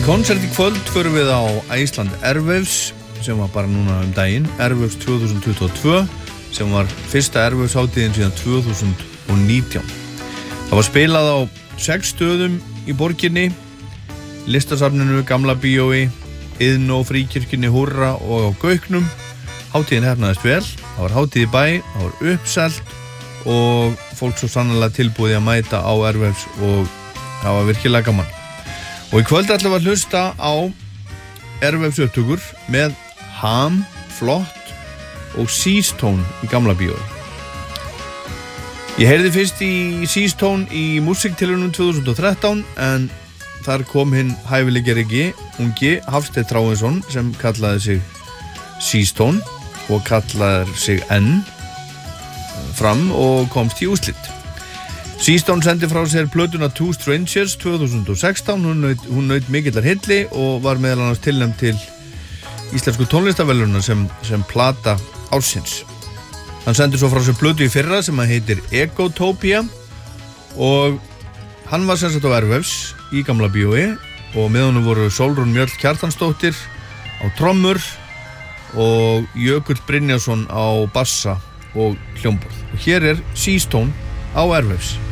Konsert í kvöld förum við á Iceland Airwaves sem var bara núna daginn, Airwaves 2022 sem var fyrsta Airwaves hátíðin síðan 2019. Það var spilað á 6 stöðum í borginni, Listasafninu, Gamla bíói, Iðnó, Fríkirkjunni, Húrra og á Gauknum. Hátíðin hefnaðist vel, það var hátíð í bæ, það var uppselt og fólk svo sannarlega tilbúið að mæta á Airwaves og það var virkilega gaman. Og í kvöld ætlum við að hlusta á Airwaves upptökur með Ham, Flott og Seastone í Gamla bíói. Ég heyrði fyrst í Seastone í músiktilraunum 2013 en þar kom hinn hæfileikari ungi Hafsteinn Þráinsson sem kallaði sig Seastone og kallaði sig enn fram og komst í úrslit. Seastone sendi frá sér plötuna Two Strangers 2016, hún naut mikillar hilli og var meðal annars tilnefnd til íslensku tónlistaverðlauna sem plata ársins. Hann sendi svo frá sér plötu í fyrra sem heitir Egotopia og hann var sem sagt á Airwaves í Gamla bíói og með honum voru Sólrún Mjöll Kjartansdóttir á trommur og Jökull Brynjarsson á bassa og hljómborð. Og hér er Seastone á Airwaves.